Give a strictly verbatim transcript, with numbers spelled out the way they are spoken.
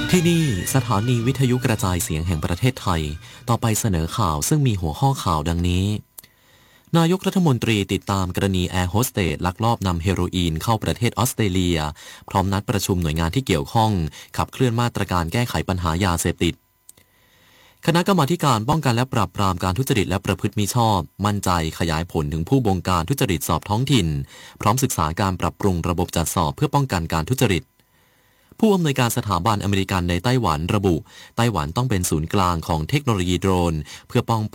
ที่นี่สถานีวิทยุกระจายเสียงแห่งประเทศไทยต่อไปเสนอข่าวซึ่งมีหัวข้อข่าวดังนี้นายกรัฐมนตรีติดตามกรณีแอร์โฮสเตสลักลอบนำเฮโรอีนเข้าประเทศออสเตรเลียพร้อมนัดประชุมหน่วยงานที่เกี่ยวข้องขับเคลื่อนมาตรการแก้ไขปัญหายาเสพติดคณะกรรมาการป้องกันและปราบปรามการทุจริตและประพฤติมิชอบมั่นใจขยายผลถึงผู้บงการทุจริตสอบท้องถิ่นพร้อมศึกษาการปรับปรุงระบบจัดสอบเพื่อป้องกันการทุจริตผู้อำนวยการสถาบันอเมริกันในไต้หวันระบุไต้หวันต้องเป็นศูนย์กลางของเทคโนโลยีโดรนเพื่อป้อง